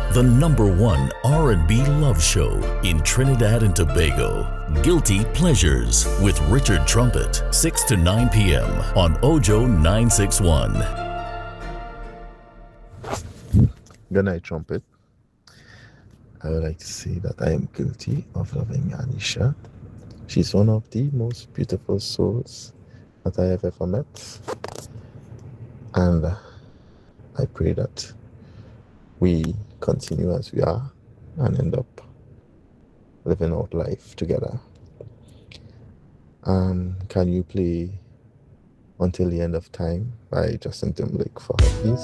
The #1 R&B love show in Trinidad and Tobago. Guilty Pleasures with Richard Trumpet, 6 to 9 p.m. on Ojo 961. Good night, Trumpet. I would like to say that I am guilty of loving Anisha. She's one of the most beautiful souls that I have ever met. And I pray that we continue as we are and end up living out life together. Can you play Until the End of Time by Justin Timberlake for her, please?